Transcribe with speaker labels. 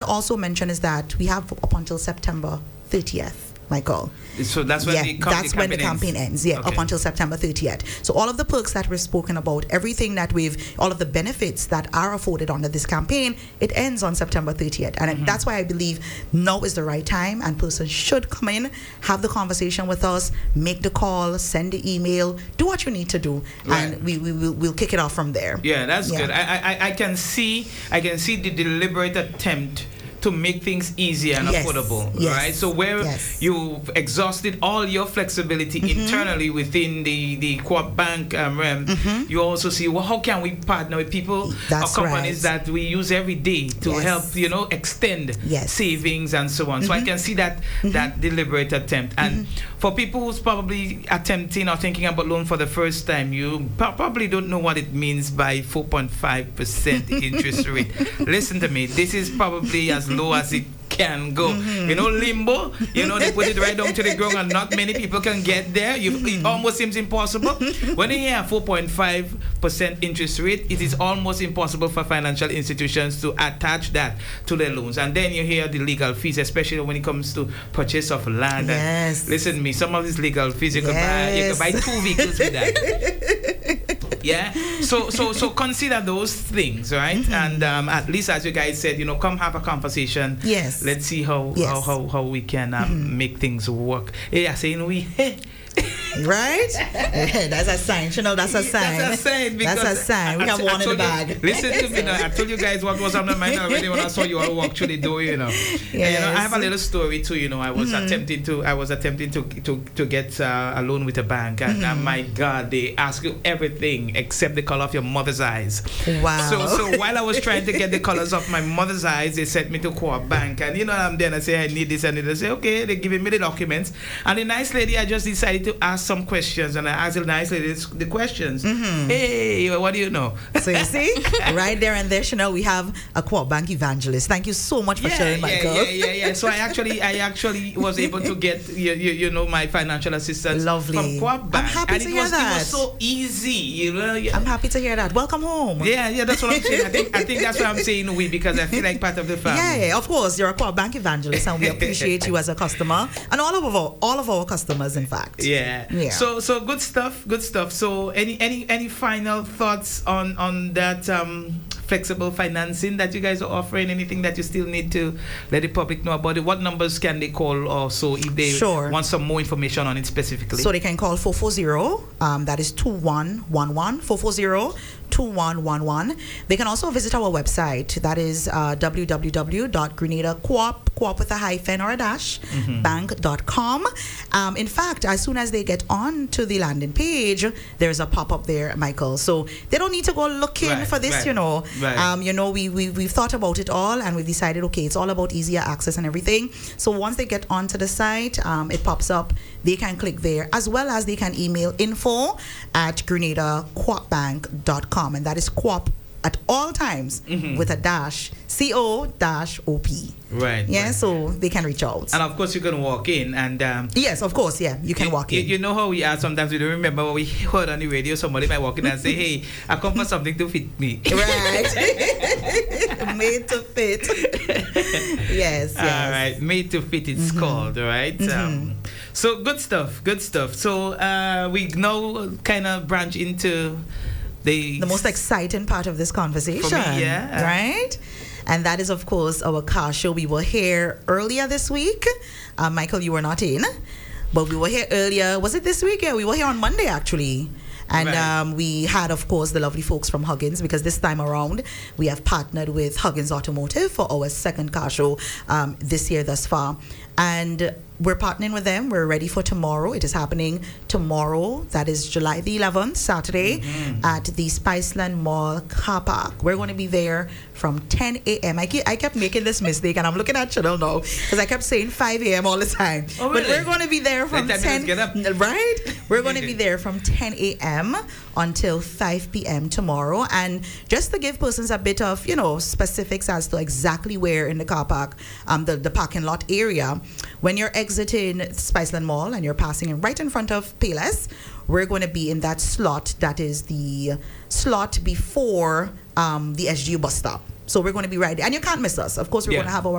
Speaker 1: also mention is that we have up until September 30th. Michael.
Speaker 2: So that's when the
Speaker 1: campaign ends. Yeah,
Speaker 2: okay.
Speaker 1: Up until September 30th. So all of the perks that we've spoken about, everything that all of the benefits that are afforded under this campaign, it ends on September 30th. And that's why I believe now is the right time, and persons should come in, have the conversation with us, make the call, send the email, do what you need to do,
Speaker 2: right.
Speaker 1: and we'll kick it off from there.
Speaker 2: Yeah, that's good. I can see the deliberate attempt to make things easier and affordable, right? So where you've exhausted all your flexibility internally within the Co-op Bank realm, you also see, well, how can we partner with people or companies that we use every day to help, extend savings and so on. So I can see that deliberate attempt. And for people who's probably attempting or thinking about loan for the first time, you probably don't know what it means by 4.5% interest rate. Listen to me, this is probably as low as it can go. Limbo, they put it right down to the ground and not many people can get there. It almost seems impossible. When you hear 4.5% interest rate, it is almost impossible for financial institutions to attach that to their loans. And then you hear the legal fees, especially when it comes to purchase of land.
Speaker 1: Yes.
Speaker 2: And listen to me, some of these legal fees, you can buy 2 vehicles with that. Yeah, so consider those things, right? And at least, as you guys said, come have a conversation.
Speaker 1: Yes.
Speaker 2: Let's see how we can make things work. Yeah, saying we.
Speaker 1: Right? That's a sign. That's a sign.
Speaker 2: That's a sign.
Speaker 1: That's a sign. We have one in the bag.
Speaker 2: Listen to me now. I told you guys what was on my mind already when I saw you all walk through the door. Yes. And, I have a little story too. I was attempting to get a loan with a bank, and my God, they ask you everything except the color of your mother's eyes.
Speaker 1: Wow.
Speaker 2: So while I was trying to get the colors of my mother's eyes, they sent me to Co-op Bank, and I'm there and I say I need this, and they say okay, they're giving me the documents, and the nice lady, I just decided to ask some questions, and I asked the nice lady the questions. Hey, what do you know?
Speaker 1: So you see, right there and there, Chanel, we have a Co-op Bank evangelist. Thank you so much for sharing, Michael.
Speaker 2: Yeah. So I actually was able to get my financial assistance from Co-op Bank.
Speaker 1: I'm happy to hear that.
Speaker 2: It was so easy.
Speaker 1: I'm happy to hear that. Welcome home.
Speaker 2: Yeah, that's what I'm saying. I think that's what I'm saying, because I feel like part of the family.
Speaker 1: Yeah, of course, you're a Co-op Bank evangelist, and we appreciate you as a customer, and all of our customers, in fact.
Speaker 2: Yeah. So good stuff. So any final thoughts on that flexible financing that you guys are offering? Anything that you still need to let the public know about it? What numbers can they call also if they want some more information on it specifically?
Speaker 1: So they can call 440, that is 2111, 440-2111. They can also visit our website, that is www.grenada co-op with a hyphen or a dash bank.com. In fact, as soon as they get on to the landing page, there's a pop-up there, Michael. So they don't need to go looking for this, we've thought about it all, and we've decided, okay, it's all about easier access and everything. So once they get onto the site, it pops up. They can click there, as well as they can email info@grenadacoopbank.com, and that is co-op at all times with a dash, CO-OP.
Speaker 2: Right.
Speaker 1: Yeah,
Speaker 2: right.
Speaker 1: So they can reach out.
Speaker 2: And of course, you can walk in and...
Speaker 1: yes, of course, yeah, you can walk in.
Speaker 2: You know how we are sometimes, we don't remember what we heard on the radio. Somebody might walk in and say, hey, I come for something to fit me.
Speaker 1: Right. Made to fit. Yes.
Speaker 2: All right, made to fit, it's called, right? So good stuff. So we now kind of branch into the
Speaker 1: most exciting part of this conversation.
Speaker 2: For me, yeah.
Speaker 1: Right? And that is, of course, our car show. We were here earlier this week. Michael, you were not in, but we were here earlier. Was it this week? Yeah, we were here on Monday, actually. And we had, of course, the lovely folks from Huggins, because this time around we have partnered with Huggins Automotive for our second car show this year thus far. And we're partnering with them. We're ready for tomorrow. It is happening tomorrow. That is July the 11th, Saturday, at the Spiceland Mall car park. We're going to be there from 10 a.m. I kept making this mistake, and I'm looking at Chanel now, because I kept saying 5 a.m. all the time.
Speaker 2: Oh, really?
Speaker 1: But we're going to be there from 10.
Speaker 2: Get up.
Speaker 1: Right? We're going to be there from 10 a.m. until 5 p.m. tomorrow. And just to give persons a bit of, specifics as to exactly where in the car park, the parking lot area, when you're exiting Spiceland Mall and you're passing in right in front of Payless, we're going to be in that slot that is the slot before the SGU bus stop. So we're going to be right there. And you can't miss us. Of course, we're going to have our